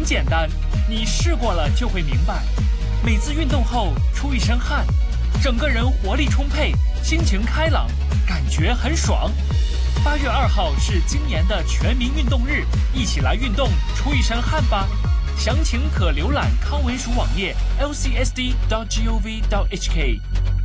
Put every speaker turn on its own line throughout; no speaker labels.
很简单，你试过了就会明白。每次运动后出一身汗，整个人活力充沛，心情开朗，感觉很爽。8月2号是今年的全民运动日，一起来运动，出一身汗吧。详情可浏览康文署网页 lcsd.gov.hk。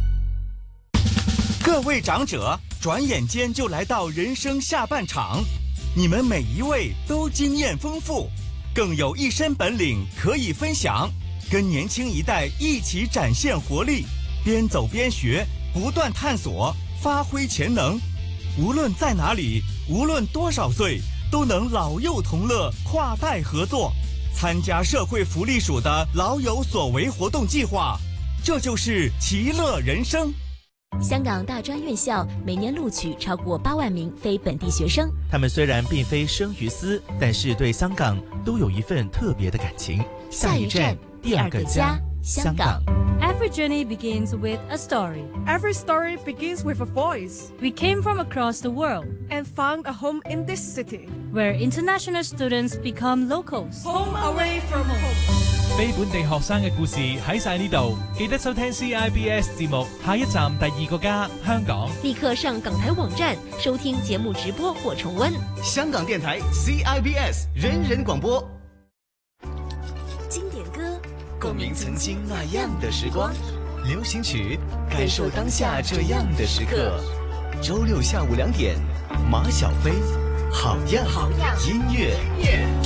各位长者，转眼间就来到人生下半场，你们每一位都经验丰富，更有一身本领可以分享，跟年轻一代一起展现活力，边走边学，不断探索，发挥潜能。无论在哪里，无论多少岁，都能老幼同乐，跨代合作，参加社会福利署的老有所为活动计划，这就是其乐人生。
香港大专院校每年录取超过8万名非本地学生，
他们虽然并非生于斯，但是对香港都有一份特别的感情。
下一站，第二个家，香港。
Every journey begins with a story.
Every story begins with a voice.
We came from across the world
and found a home in this city,
where international students become locals.
Home away from home.
非本地學生嘅故事喺晒呢度，記得收聽 CIBS 節目，下一站第二個家，香港。
立刻上港台網站收聽節目直播或重溫。
香港電台 CIBS 人人廣播。
經典歌，
共鳴曾經那樣的時光；流行曲，感受當下這樣的時刻。週六下午2點，馬小飛，好樣音樂。